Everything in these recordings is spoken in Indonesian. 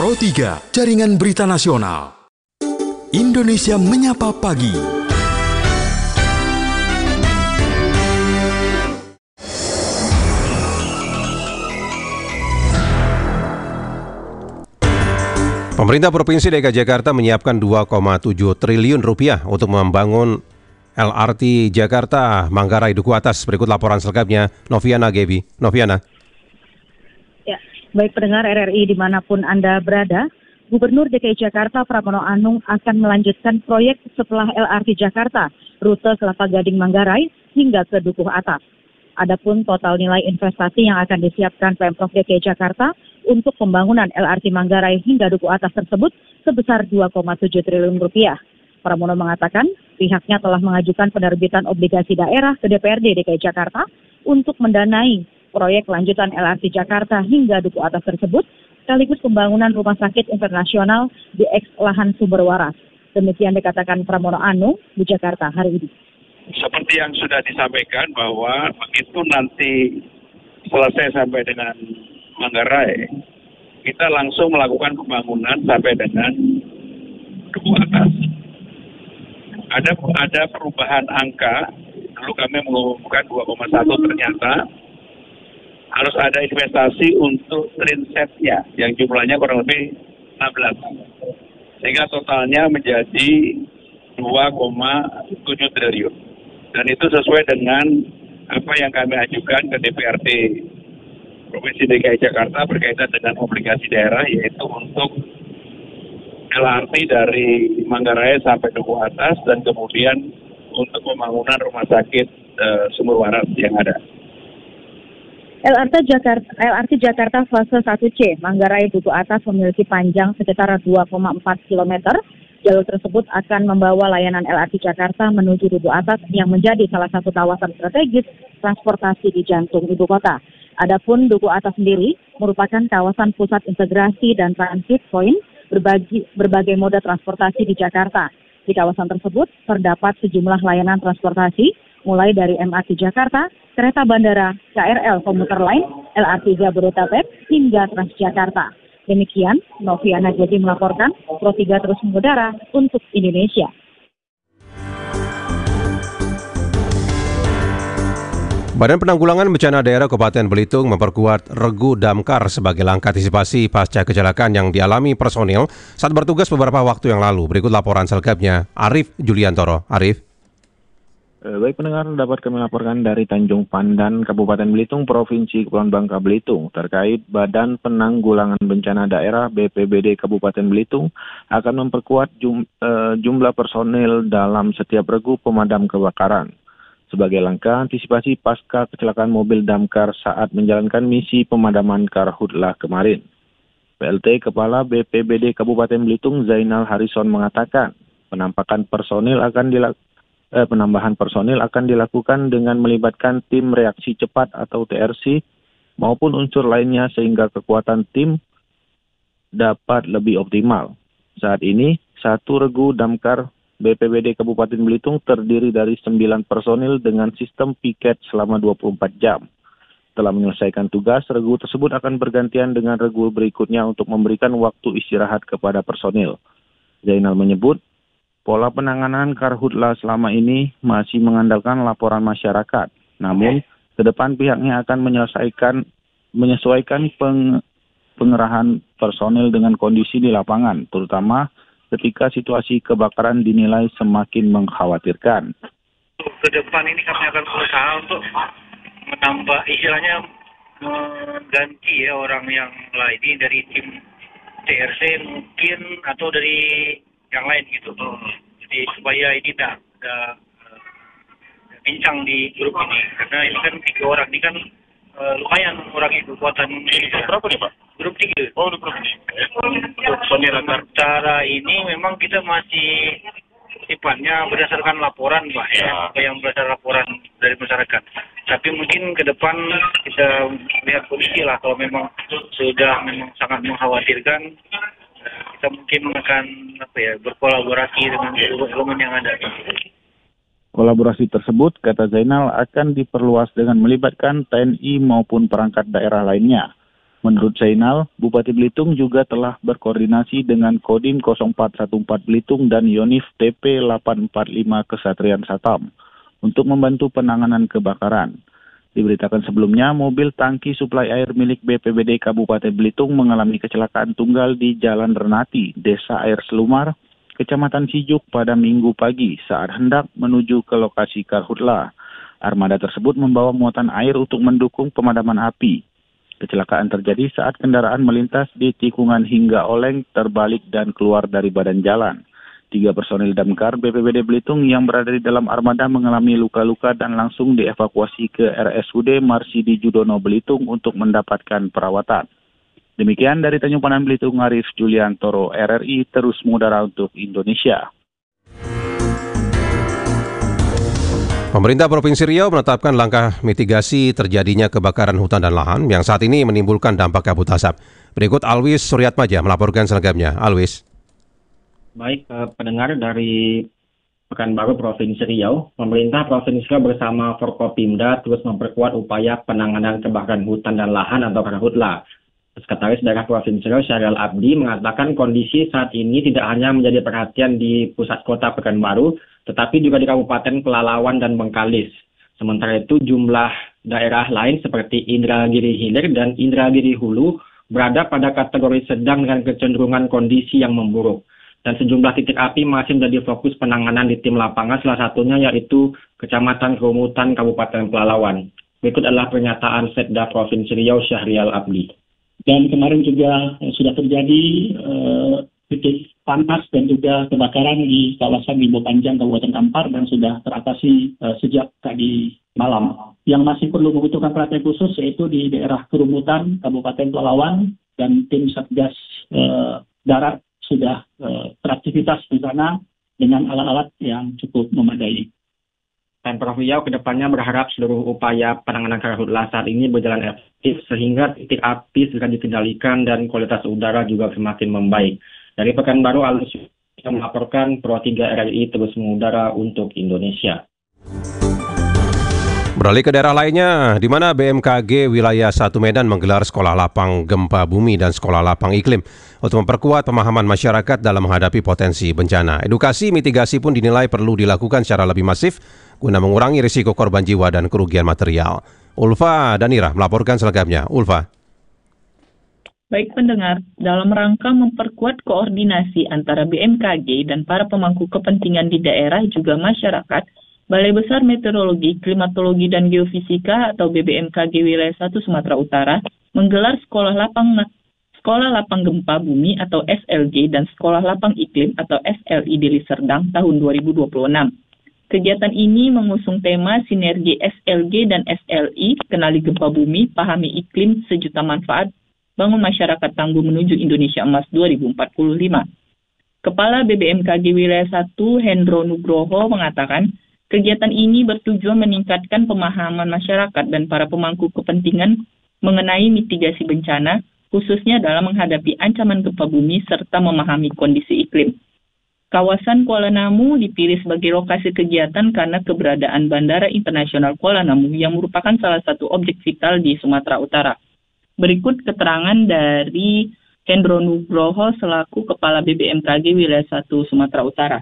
Pro 3, Jaringan Berita Nasional. Indonesia Menyapa Pagi. Pemerintah Provinsi DKI Jakarta menyiapkan 2,7 triliun rupiah untuk membangun LRT Jakarta Manggarai Duku Atas. Berikut laporan selengkapnya, Noviana Gebi. Noviana. Ya, baik pendengar RRI dimanapun Anda berada, Gubernur DKI Jakarta Pramono Anung akan melanjutkan proyek setelah LRT Jakarta, rute Kelapa Gading Manggarai hingga ke Duku Atas. Adapun total nilai investasi yang akan disiapkan Pemprov DKI Jakarta untuk pembangunan LRT Manggarai hingga Duku Atas tersebut sebesar 2,7 triliun rupiah. Pramono mengatakan pihaknya telah mengajukan penerbitan obligasi daerah ke DPRD DKI Jakarta untuk mendanai proyek lanjutan LRT Jakarta hingga Duku Atas tersebut, sekaligus pembangunan rumah sakit internasional di eks-lahan Sumber Waras. Demikian dikatakan Pramono Anung di Jakarta hari ini. Seperti yang sudah disampaikan bahwa begitu nanti selesai sampai dengan Manggarai, kita langsung melakukan pembangunan sampai dengan Duku Atas. Ada perubahan angka. Dulu kami mengumumkan 2,1, ternyata harus ada investasi untuk trainsetnya yang jumlahnya kurang lebih 16. Sehingga totalnya menjadi 2,7 triliun. Dan itu sesuai dengan apa yang kami ajukan ke DPRD Provinsi DKI Jakarta berkaitan dengan obligasi daerah, yaitu untuk LRT dari Manggarai sampai Duku Atas dan kemudian untuk pembangunan rumah sakit Sumber Waras yang ada. LRT Jakarta fase 1C Manggarai Duku Atas memiliki panjang sekitar 2,4 km. Jalur tersebut akan membawa layanan LRT Jakarta menuju Duku Atas yang menjadi salah satu kawasan strategis transportasi di jantung ibu kota. Adapun Duku Atas sendiri merupakan kawasan pusat integrasi dan transit point berbagai moda transportasi di Jakarta. Di kawasan tersebut terdapat sejumlah layanan transportasi, mulai dari MRT Jakarta, kereta bandara, KRL komuter lain, LRT Jabodetabek, hingga Transjakarta. Demikian, Noviana Jadi melaporkan, Pro 3 terus mengudara untuk Indonesia. Badan Penanggulangan Bencana Daerah Kabupaten Belitung memperkuat regu damkar sebagai langkah antisipasi pasca kecelakaan yang dialami personil saat bertugas beberapa waktu yang lalu. Berikut laporan selengkapnya, Arif Juliantoro. Arif. Baik pendengar, dapat kami laporkan dari Tanjung Pandan, Kabupaten Belitung, Provinsi Kepulauan Bangka Belitung, terkait Badan Penanggulangan Bencana Daerah BPBD Kabupaten Belitung akan memperkuat jumlah personil dalam setiap regu pemadam kebakaran sebagai langkah antisipasi pasca kecelakaan mobil damkar saat menjalankan misi pemadaman karhutlah kemarin. PLT Kepala BPBD Kabupaten Belitung Zainal Harrison mengatakan penambahan personil akan dilakukan dengan melibatkan tim reaksi cepat atau TRC maupun unsur lainnya sehingga kekuatan tim dapat lebih optimal. Saat ini, satu regu damkar BPBD Kabupaten Belitung terdiri dari 9 personil dengan sistem piket selama 24 jam. Setelah menyelesaikan tugas, regu tersebut akan bergantian dengan regu berikutnya untuk memberikan waktu istirahat kepada personil. Zainal menyebut, pola penanganan karhutlah selama ini masih mengandalkan laporan masyarakat. Namun, ke depan pihaknya akan menyesuaikan pengerahan personil dengan kondisi di lapangan, terutama ketika situasi kebakaran dinilai semakin mengkhawatirkan. Ke depan ini kami akan berusaha untuk menambah, istilahnya mengganti orang yang lain dari tim TRC mungkin atau dari yang lain gitu. Jadi supaya ini tidak bincang di grup ini, karena ini kan 3 orang, ini kan lumayan orang itu kekuatan ini. Berapa nih Pak? Grup 3. Oh, grup 3. Untuk cara ini memang kita masih sifatnya berdasarkan laporan Pak, apa yang berdasarkan laporan dari masyarakat. Tapi mungkin ke depan kita lihat kondisi lah, kalau memang sudah sangat mengkhawatirkan, kita mungkin akan berkolaborasi dengan elemen yang ada. Kolaborasi tersebut, kata Zainal, akan diperluas dengan melibatkan TNI maupun perangkat daerah lainnya. Menurut Zainal, Bupati Belitung juga telah berkoordinasi dengan Kodim 0414 Belitung dan Yonif TP 845 Kesatrian Satam untuk membantu penanganan kebakaran. Diberitakan sebelumnya, mobil tangki suplai air milik BPBD Kabupaten Belitung mengalami kecelakaan tunggal di Jalan Renati, Desa Air Selumar, Kecamatan Sijuk pada Minggu pagi saat hendak menuju ke lokasi karhutla. Armada tersebut membawa muatan air untuk mendukung pemadaman api. Kecelakaan terjadi saat kendaraan melintas di tikungan hingga oleng, terbalik dan keluar dari badan jalan. 3 personil damkar BPBD Belitung yang berada di dalam armada mengalami luka-luka dan langsung dievakuasi ke RSUD Marsidi Judono Belitung untuk mendapatkan perawatan. Demikian dari Tanjung Pandan Belitung, Arif Juliantoro, RRI terus mengudara untuk Indonesia. Pemerintah Provinsi Riau menetapkan langkah mitigasi terjadinya kebakaran hutan dan lahan yang saat ini menimbulkan dampak kabut asap. Berikut Alwis Suryatmaja melaporkan selengkapnya. Alwis. Baik, pendengar dari Pekanbaru Provinsi Riau, pemerintah Provinsi Riau bersama Forkopimda terus memperkuat upaya penanganan kebakaran hutan dan lahan atau karhutla. Sekretaris Daerah Provinsi Riau Syahrial Abdi mengatakan kondisi saat ini tidak hanya menjadi perhatian di pusat kota Pekanbaru, tetapi juga di Kabupaten Pelalawan dan Bengkalis. Sementara itu jumlah daerah lain seperti Indragiri Hilir dan Indragiri Hulu berada pada kategori sedang dengan kecenderungan kondisi yang memburuk. Dan sejumlah titik api masih menjadi fokus penanganan di tim lapangan, salah satunya yaitu Kecamatan Kerumutan Kabupaten Pelalawan. Berikut adalah pernyataan Setda Provinsi Riau Syahrial Abdi. Dan kemarin juga sudah terjadi titik panas dan juga kebakaran di kawasan Limbo Panjang Kabupaten Kampar dan sudah teratasi sejak tadi malam. Yang masih perlu membutuhkan perhatian khusus yaitu di daerah Kerumutan Kabupaten Pelalawan dan tim Satgas Darat sudah beraktivitas di sana dengan alat-alat yang cukup memadai. Pemprov Riau kedepannya berharap seluruh upaya penanganan karhutla saat ini berjalan efektif sehingga titik api segera dikendalikan dan kualitas udara juga semakin membaik. Dari Pekanbaru, Alus melaporkan Pro 3 RRI terus mengudara untuk Indonesia. Beralih ke daerah lainnya, di mana BMKG Wilayah 1 Medan menggelar sekolah lapang gempa bumi dan sekolah lapang iklim untuk memperkuat pemahaman masyarakat dalam menghadapi potensi bencana. Edukasi mitigasi pun dinilai perlu dilakukan secara lebih masif guna mengurangi risiko korban jiwa dan kerugian material. Ulfa Danira melaporkan selengkapnya. Ulfa. Baik pendengar, dalam rangka memperkuat koordinasi antara BMKG dan para pemangku kepentingan di daerah juga masyarakat, Balai Besar Meteorologi, Klimatologi, dan Geofisika atau BBMKG Wilayah 1 Sumatera Utara menggelar Sekolah Lapang Gempa Bumi atau SLG dan Sekolah Lapang Iklim atau SLI di Liserdang tahun 2026. Kegiatan ini mengusung tema Sinergi SLG dan SLI, Kenali Gempa Bumi, Pahami Iklim, Sejuta Manfaat, Bangun Masyarakat Tangguh Menuju Indonesia Emas 2045. Kepala BBMKG Wilayah 1, Hendro Nugroho, mengatakan, kegiatan ini bertujuan meningkatkan pemahaman masyarakat dan para pemangku kepentingan mengenai mitigasi bencana, khususnya dalam menghadapi ancaman gempa bumi serta memahami kondisi iklim. Kawasan Kuala Namu dipilih sebagai lokasi kegiatan karena keberadaan Bandara Internasional Kuala Namu yang merupakan salah satu objek vital di Sumatera Utara. Berikut keterangan dari Hendro Nugroho selaku Kepala BBMKG Wilayah 1 Sumatera Utara.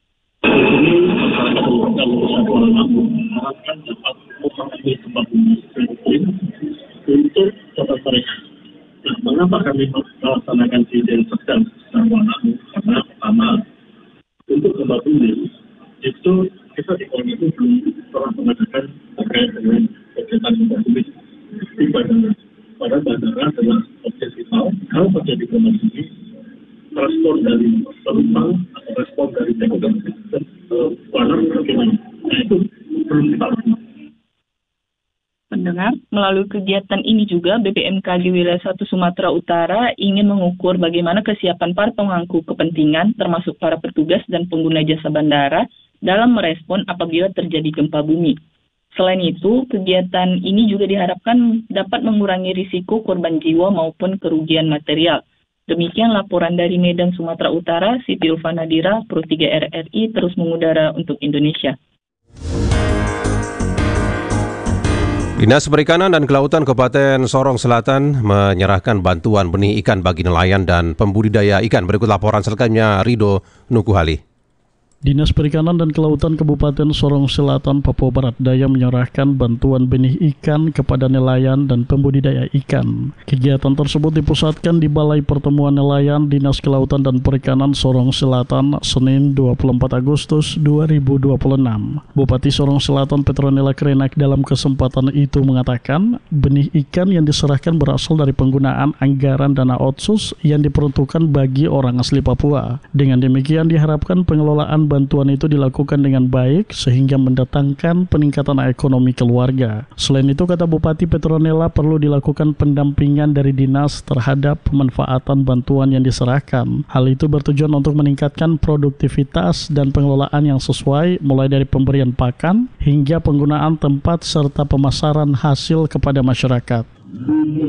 Untuk tempat mereka. Nah, mengapa kami melaksanakan sidang sedang secara langsung? Karena pertama, untuk gempa bumi itu kita di Kuala itu belum pernah mengadakan terkait dengan kegiatan gempa bumi di bandara. Pada bandara adalah objek vital. Kalau terjadi gempa bumi, respon dari penumpang atau respon dari teknologi warna bagaimana? Nah itu belum kita lakukan. Pendengar, melalui kegiatan ini juga BBMKG Wilayah 1 Sumatera Utara ingin mengukur bagaimana kesiapan para pemangku kepentingan termasuk para petugas dan pengguna jasa bandara dalam merespon apabila terjadi gempa bumi. Selain itu, kegiatan ini juga diharapkan dapat mengurangi risiko korban jiwa maupun kerugian material. Demikian laporan dari Medan, Sumatera Utara, Siti Ulfa Nadira, Pro 3 RRI terus mengudara untuk Indonesia. Dinas Perikanan dan Kelautan Kabupaten Sorong Selatan menyerahkan bantuan benih ikan bagi nelayan dan pembudidaya ikan. Berikut laporan selengkapnya Rido Nukuhali. Dinas Perikanan dan Kelautan Kabupaten Sorong Selatan, Papua Barat Daya menyerahkan bantuan benih ikan kepada nelayan dan pembudidaya ikan. Kegiatan tersebut dipusatkan di Balai Pertemuan Nelayan Dinas Kelautan dan Perikanan Sorong Selatan, Senin 24 Agustus 2026. Bupati Sorong Selatan Petronella Krenak dalam kesempatan itu mengatakan, benih ikan yang diserahkan berasal dari penggunaan anggaran dana otsus yang diperuntukkan bagi orang asli Papua. Dengan demikian diharapkan pengelolaan bantuan itu dilakukan dengan baik sehingga mendatangkan peningkatan ekonomi keluarga. Selain itu, kata Bupati Petronella, perlu dilakukan pendampingan dari dinas terhadap pemanfaatan bantuan yang diserahkan. Hal itu bertujuan untuk meningkatkan produktivitas dan pengelolaan yang sesuai, mulai dari pemberian pakan hingga penggunaan tempat serta pemasaran hasil kepada masyarakat.